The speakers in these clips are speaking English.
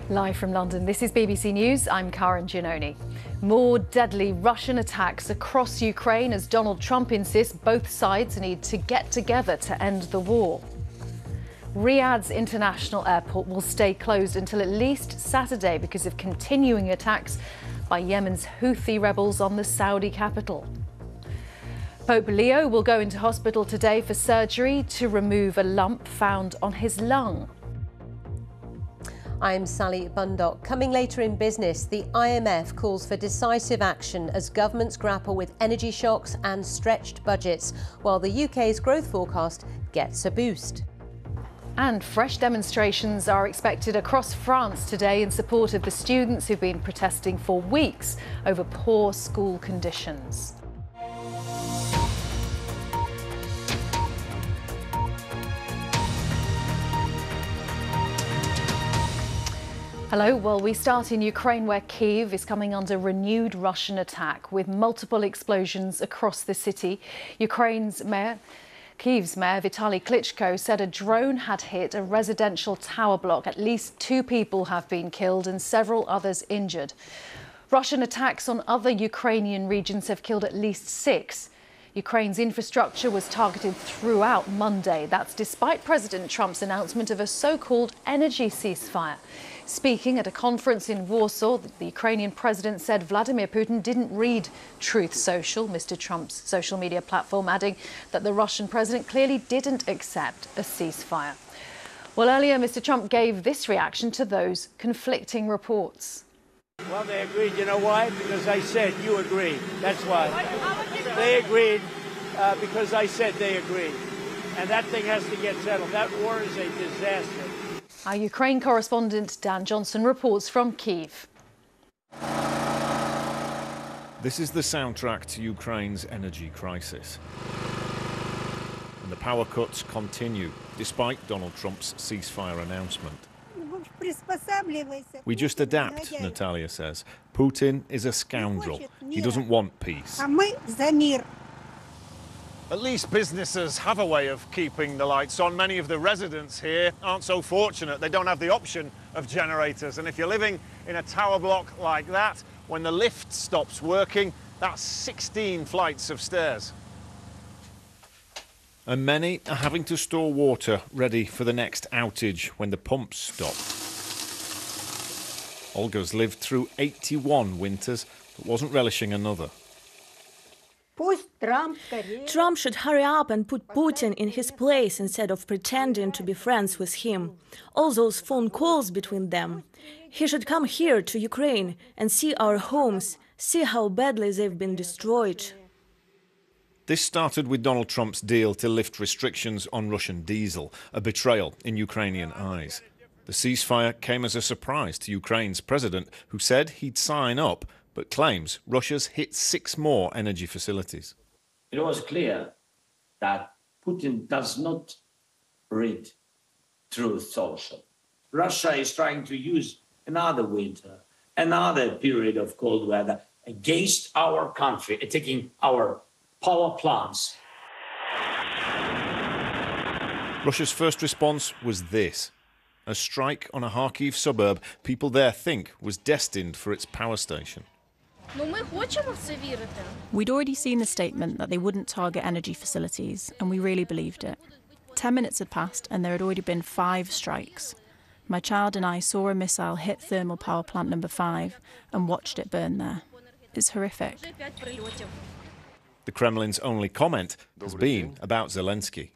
Live from London, this is BBC News. I'm Karen Giannoni. More deadly Russian attacks across Ukraine as Donald Trump insists both sides need to get together to end the war. Riyadh's international airport will stay closed until at least Saturday because of continuing attacks by Yemen's Houthi rebels on the Saudi capital. Pope Leo will go into hospital today for surgery to remove a lump found on his lung. I'm Sally Bundock. Coming later in business, the IMF calls for decisive action as governments grapple with energy shocks and stretched budgets, while the UK's growth forecast gets a boost. And fresh demonstrations are expected across France today in support of the students who've been protesting for weeks over poor school conditions. Hello. Well, we start in Ukraine, where Kyiv is coming under renewed Russian attack with multiple explosions across the city. Kyiv's mayor Vitaly Klitschko said a drone had hit a residential tower block. At least 2 people have been killed and several others injured. Russian attacks on other Ukrainian regions have killed at least 6. Ukraine's infrastructure was targeted throughout Monday. That's despite President Trump's announcement of a so-called energy ceasefire. Speaking at a conference in Warsaw, the Ukrainian president said Vladimir Putin didn't read Truth Social, Mr. Trump's social media platform, adding that the Russian president clearly didn't accept a ceasefire. Well, earlier, Mr. Trump gave this reaction to those conflicting reports. Well, they agreed. You know why? Because I said you agreed. That's why. They agreed because I said they agreed. And that thing has to get settled. That war is a disaster. Our Ukraine correspondent Dan Johnson reports from Kyiv. This is the soundtrack to Ukraine's energy crisis. And the power cuts continue, despite Donald Trump's ceasefire announcement. We just adapt, Natalia says. Putin is a scoundrel. He doesn't want peace. At least businesses have a way of keeping the lights on. Many of the residents here aren't so fortunate. They don't have the option of generators. And if you're living in a tower block like that, when the lift stops working, that's 16 flights of stairs. And many are having to store water ready for the next outage when the pumps stop. Olga's lived through 81 winters, but wasn't relishing another. Trump should hurry up and put Putin in his place instead of pretending to be friends with him. All those phone calls between them. He should come here to Ukraine and see our homes, see how badly they've been destroyed. This started with Donald Trump's deal to lift restrictions on Russian diesel, a betrayal in Ukrainian eyes. The ceasefire came as a surprise to Ukraine's president, who said he'd sign up, but claims Russia's hit 6 more energy facilities. It was clear that Putin does not read Truth Social. Russia is trying to use another winter, another period of cold weather against our country, attacking our power plants. Russia's first response was this: a strike on a Kharkiv suburb people there think was destined for its power station. We'd already seen the statement that they wouldn't target energy facilities, and we really believed it. 10 minutes had passed and there had already been 5 strikes. My child and I saw a missile hit thermal power plant number 5 and watched it burn there. It's horrific. The Kremlin's only comment has been about Zelensky.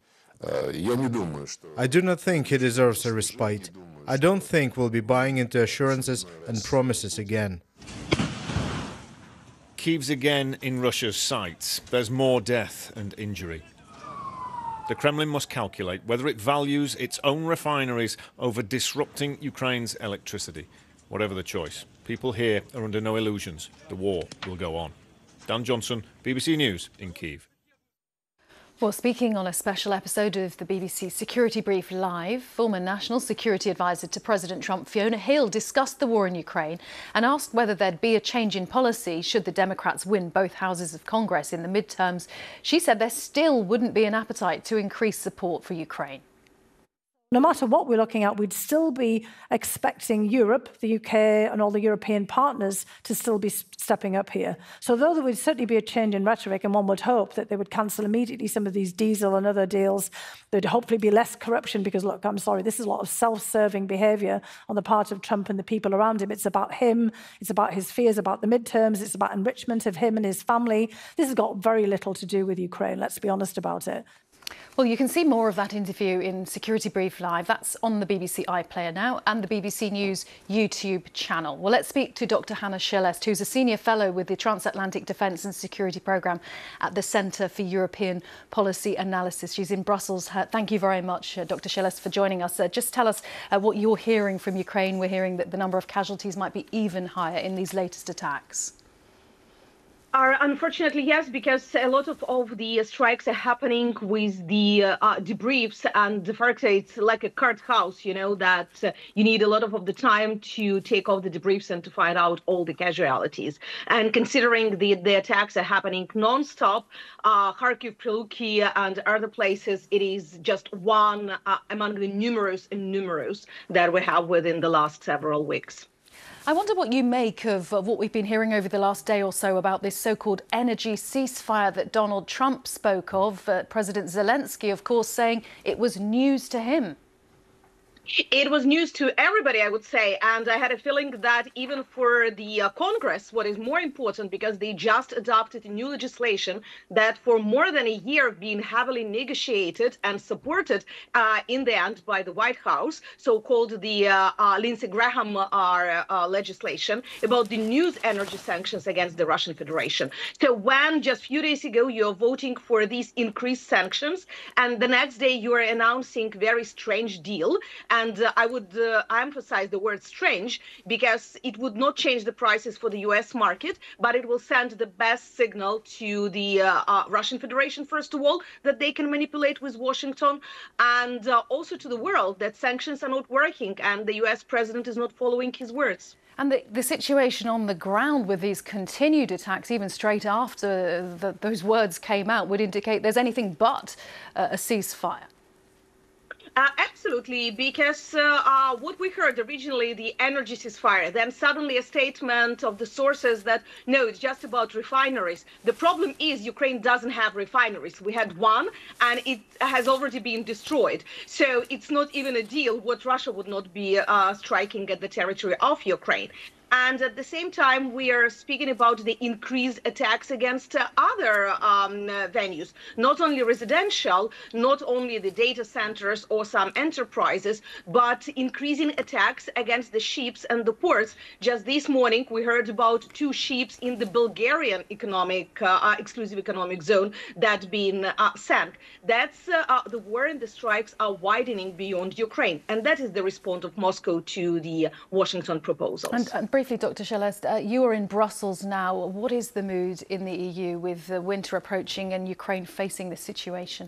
I do not think he deserves a respite. I don't think we'll be buying into assurances and promises again. Kyiv's again in Russia's sights. There's more death and injury. The Kremlin must calculate whether it values its own refineries over disrupting Ukraine's electricity. Whatever the choice, people here are under no illusions. The war will go on. Dan Johnson, BBC News in Kyiv. Well, speaking on a special episode of the BBC Security Brief Live, former National Security Advisor to President Trump, Fiona Hill, discussed the war in Ukraine and asked whether there'd be a change in policy should the Democrats win both houses of Congress in the midterms. She said there still wouldn't be an appetite to increase support for Ukraine. no matter what we're looking at, we'd still be expecting Europe, the UK and all the European partners to still be stepping up here. So though there would certainly be a change in rhetoric, and one would hope that they would cancel immediately some of these diesel and other deals, there'd hopefully be less corruption because, look, I'm sorry, this is a lot of self-serving behaviour on the part of Trump and the people around him. It's about him, it's about his fears about the midterms, it's about enrichment of him and his family. This has got very little to do with Ukraine, let's be honest about it. Well, you can see more of that interview in Security Brief Live. That's on the BBC iPlayer now and the BBC News YouTube channel. Well, let's speak to Dr. Hannah Shelest, who's a senior fellow with the Transatlantic Defence and Security Programme at the Centre for European Policy Analysis. She's in Brussels. Thank you very much, Dr. Shelest, for joining us. Just tell us what you're hearing from Ukraine. We're hearing that the number of casualties might be even higher in these latest attacks. Unfortunately, yes, because a lot of the strikes are happening with the debriefs, and the fact that it's like a card house, you know, that you need a lot of the time to take off the debriefs and to find out all the casualties. And considering the attacks are happening non-stop, Kharkiv, Prilukki and other places, it is just one among the numerous that we have within the last several weeks. I wonder what you make of what we've been hearing over the last day or so about this so-called energy ceasefire that Donald Trump spoke of. President Zelensky, of course, saying it was news to him. It was news to everybody, I would say, and I had a feeling that even for the Congress, what is more important, because they just adopted a new legislation that for more than a year been heavily negotiated and supported in the end by the White House, so-called the Lindsey Graham legislation about the new energy sanctions against the Russian Federation. So when just a few days ago you're voting for these increased sanctions, and the next day you are announcing very strange deal. And I would emphasize the word strange, because it would not change the prices for the US market, but it will send the best signal to the Russian Federation, first of all, that they can manipulate with Washington, and also to the world that sanctions are not working and the US president is not following his words. And the situation on the ground with these continued attacks, even straight after those words came out, would indicate there's anything but a ceasefire. Absolutely, because what we heard originally, the energy ceasefire, then suddenly a statement of the sources that, no, it's just about refineries. The problem is Ukraine doesn't have refineries. We had one, and it has already been destroyed. So it's not even a deal what Russia would not be striking at the territory of Ukraine. And at the same time, we are speaking about the increased attacks against other venues, not only residential, not only the data centers or some enterprises, but increasing attacks against the ships and the ports. Just this morning, we heard about 2 ships in the Bulgarian exclusive economic zone that been sank. That's the war and the strikes are widening beyond Ukraine. And that is the response of Moscow to the Washington proposals. And briefly, Dr. Shelest, you are in Brussels now. What is the mood in the EU with winter approaching and Ukraine facing this situation?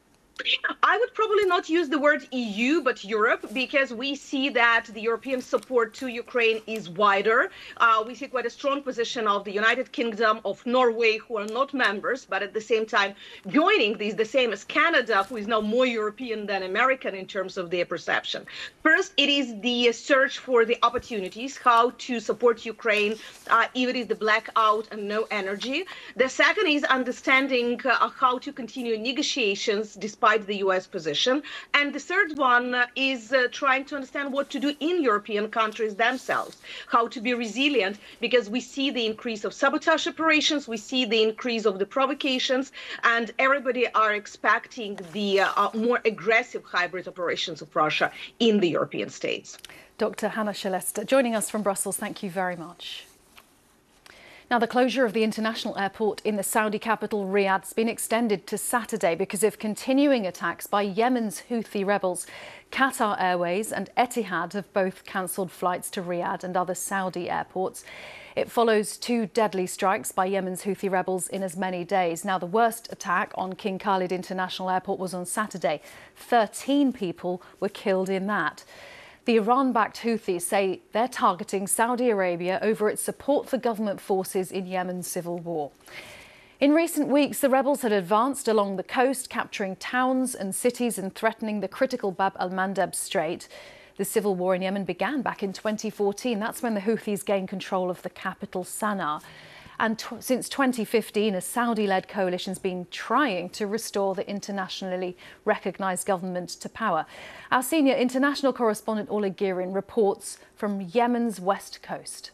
I would probably not use the word EU, but Europe, because we see that the European support to Ukraine is wider. We see quite a strong position of the United Kingdom, of Norway, who are not members, but at the same time joining these, the same as Canada, who is now more European than American in terms of their perception. First, it is the search for the opportunities, how to support Ukraine, even if the blackout and no energy. The second is understanding how to continue negotiations despite the US position. And the third one is trying to understand what to do in European countries themselves, how to be resilient, because we see the increase of sabotage operations, we see the increase of the provocations, and everybody are expecting the more aggressive hybrid operations of Russia in the European states. Dr. Hannah Shelest joining us from Brussels. Thank you very much. Now, the closure of the international airport in the Saudi capital, Riyadh, has been extended to Saturday because of continuing attacks by Yemen's Houthi rebels. Qatar Airways and Etihad have both cancelled flights to Riyadh and other Saudi airports. It follows 2 deadly strikes by Yemen's Houthi rebels in as many days. Now, the worst attack on King Khalid International Airport was on Saturday. 13 people were killed in that. The Iran-backed Houthis say they're targeting Saudi Arabia over its support for government forces in Yemen's civil war. In recent weeks, the rebels had advanced along the coast, capturing towns and cities and threatening the critical Bab al-Mandab Strait. The civil war in Yemen began back in 2014. That's when the Houthis gained control of the capital, Sana'a. And since 2015, a Saudi-led coalition has been trying to restore the internationally recognised government to power. Our senior international correspondent, Oleg Girin, reports from Yemen's west coast.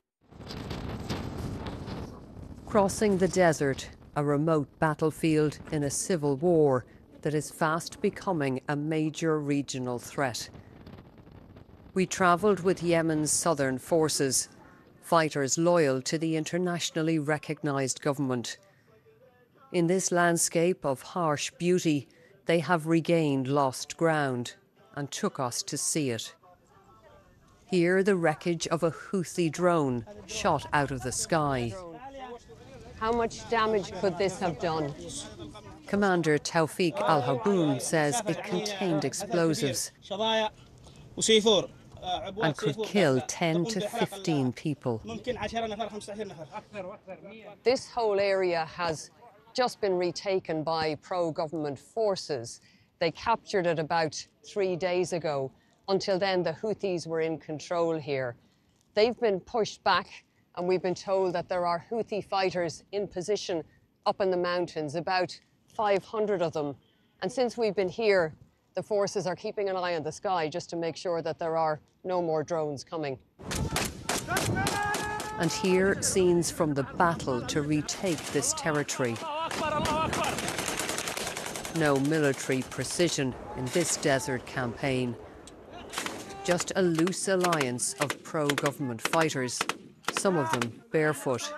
Crossing the desert, a remote battlefield in a civil war that is fast becoming a major regional threat. We travelled with Yemen's southern forces, fighters loyal to the internationally recognised government. In this landscape of harsh beauty, they have regained lost ground and took us to see it. Here, the wreckage of a Houthi drone shot out of the sky. How much damage could this have done? Commander Tawfiq Al-Haboun says it contained explosives and could kill 10 to 15 people. This whole area has just been retaken by pro-government forces. They captured it about 3 days ago. Until then, the Houthis were in control here. They've been pushed back, and we've been told that there are Houthi fighters in position up in the mountains, about 500 of them. And since we've been here, the forces are keeping an eye on the sky just to make sure that there are no more drones coming. And here, scenes from the battle to retake this territory. No military precision in this desert campaign. Just a loose alliance of pro-government fighters, some of them barefoot.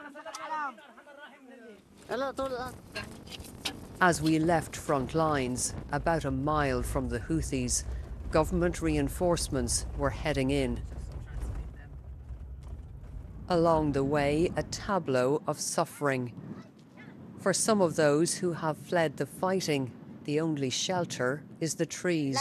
As we left front lines, about a mile from the Houthis, government reinforcements were heading in. Along the way, a tableau of suffering. For some of those who have fled the fighting, the only shelter is the trees.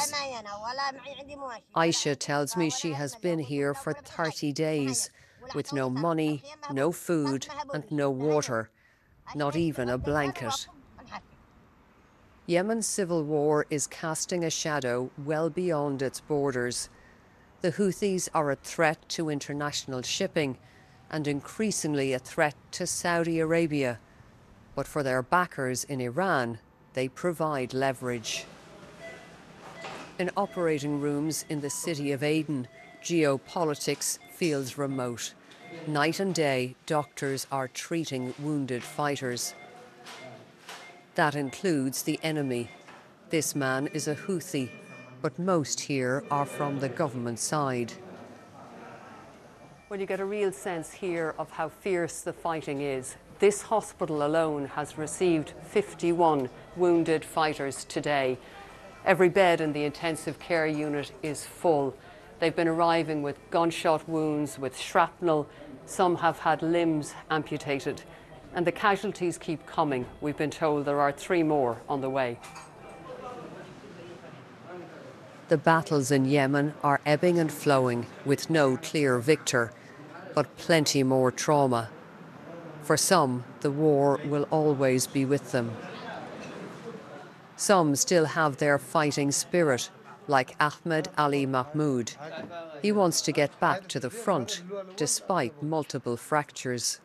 Aisha tells me she has been here for 30 days, with no money, no food, and no water, not even a blanket. Yemen's civil war is casting a shadow well beyond its borders. The Houthis are a threat to international shipping and increasingly a threat to Saudi Arabia. But for their backers in Iran, they provide leverage. In operating rooms in the city of Aden, geopolitics feels remote. Night and day, doctors are treating wounded fighters. That includes the enemy. This man is a Houthi, but most here are from the government side. Well, you get a real sense here of how fierce the fighting is. This hospital alone has received 51 wounded fighters today. Every bed in the intensive care unit is full. They've been arriving with gunshot wounds, with shrapnel. Some have had limbs amputated. And the casualties keep coming. We've been told there are 3 more on the way. The battles in Yemen are ebbing and flowing with no clear victor, but plenty more trauma. For some, the war will always be with them. Some still have their fighting spirit, like Ahmed Ali Mahmoud. He wants to get back to the front, despite multiple fractures.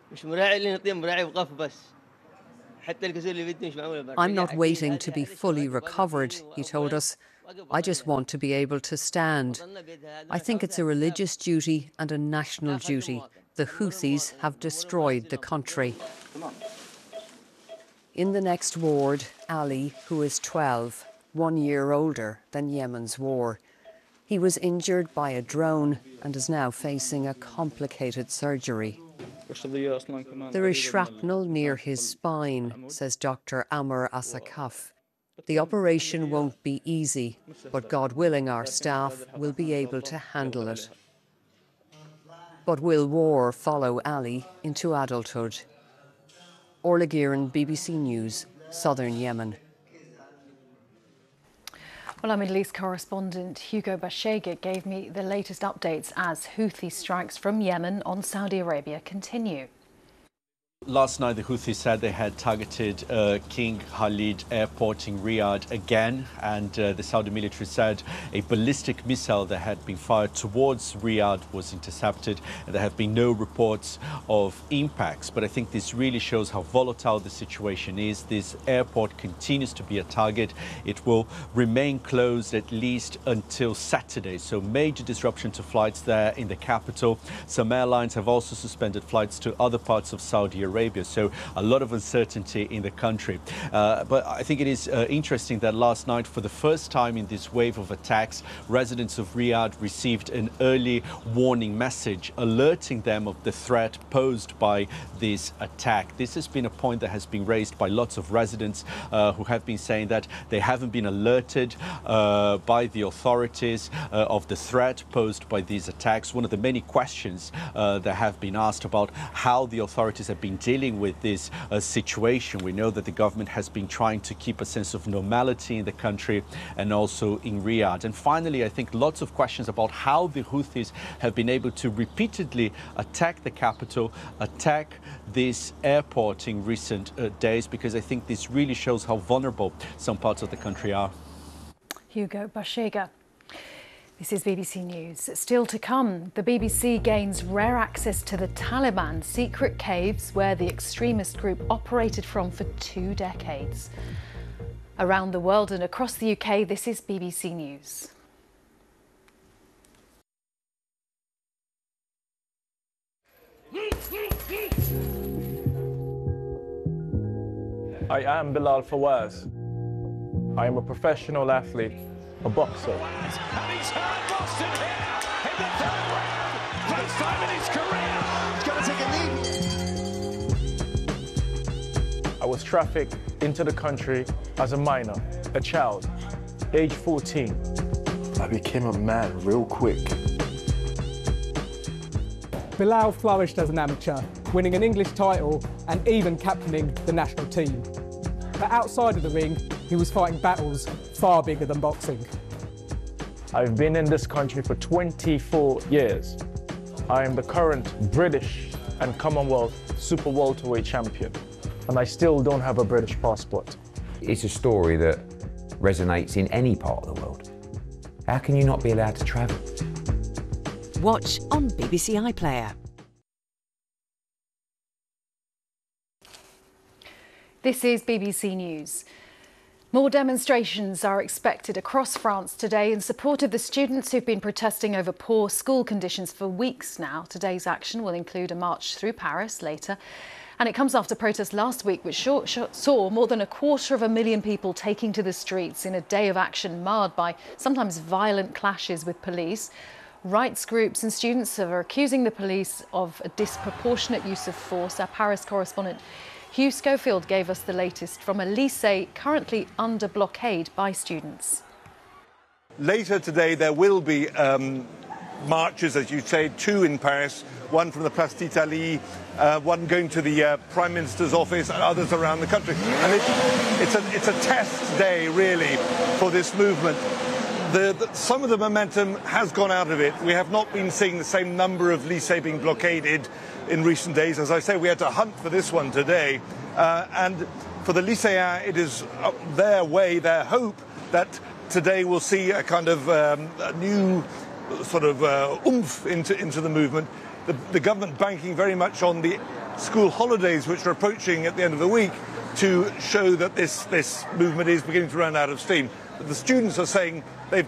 I'm not waiting to be fully recovered, he told us. I just want to be able to stand. I think it's a religious duty and a national duty. The Houthis have destroyed the country. In the next ward, Ali, who is 12, 1 year older than Yemen's war. He was injured by a drone and is now facing a complicated surgery. There is shrapnel near his spine, says Dr. Amr Asakaf. The operation won't be easy, but God willing, our staff will be able to handle it. But will war follow Ali into adulthood? Orla Girin, BBC News, Southern Yemen. Well, our Middle East correspondent Hugo Bashega gave me the latest updates as Houthi strikes from Yemen on Saudi Arabia continue. Last night, the Houthis said they had targeted King Khalid Airport in Riyadh again, and the Saudi military said a ballistic missile that had been fired towards Riyadh was intercepted, and there have been no reports of impacts. But I think this really shows how volatile the situation is. This airport continues to be a target. It will remain closed at least until Saturday, so major disruption to flights there in the capital. Some airlines have also suspended flights to other parts of Saudi Arabia, so a lot of uncertainty in the country. But I think it is interesting that last night, for the first time in this wave of attacks, residents of Riyadh received an early warning message alerting them of the threat posed by this attack. This has been a point that has been raised by lots of residents who have been saying that they haven't been alerted by the authorities of the threat posed by these attacks. One of the many questions that have been asked about how the authorities have been dealing with this situation. We know that the government has been trying to keep a sense of normality in the country and also in Riyadh. And finally, I think lots of questions about how the Houthis have been able to repeatedly attack the capital, attack this airport in recent days, because I think this really shows how vulnerable some parts of the country are. Hugo Bashega. This is BBC News. Still to come, the BBC gains rare access to the Taliban secret caves where the extremist group operated from for 2 decades. Around the world and across the UK, this is BBC News. I am Bilal Fawaz. I am a professional athlete, a boxer. And he's hurt Boston here in the 3rd round. First time in his career. He's going to take a knee. I was trafficked into the country as a minor, a child, age 14. I became a man real quick. Bilal flourished as an amateur, winning an English title and even captaining the national team. But outside of the ring, he was fighting battles far bigger than boxing. I've been in this country for 24 years. I am the current British and Commonwealth super welterweight champion, and I still don't have a British passport. It's a story that resonates in any part of the world. How can you not be allowed to travel? Watch on BBC iPlayer. This is BBC News. More demonstrations are expected across France today in support of the students who've been protesting over poor school conditions for weeks now. Today's action will include a march through Paris later. And it comes after protests last week, which saw more than 250,000 people taking to the streets in a day of action marred by sometimes violent clashes with police. Rights groups and students are accusing the police of a disproportionate use of force. Our Paris correspondent Hugh Schofield gave us the latest from a lycée currently under blockade by students. Later today there will be marches, as you say, 2 in Paris, one from the Place d'Italie, one going to the Prime Minister's office, and others around the country. And it's a test day, really, for this movement. Some of the momentum has gone out of it. We have not been seeing the same number of lycées being blockaded in recent days. As I say, we had to hunt for this one today. And for the lycéens, it is their way, their hope, that today we'll see a kind of a new sort of oomph into the movement. The government banking very much on the school holidays, which are approaching at the end of the week, to show that this movement is beginning to run out of steam. But the students are saying they've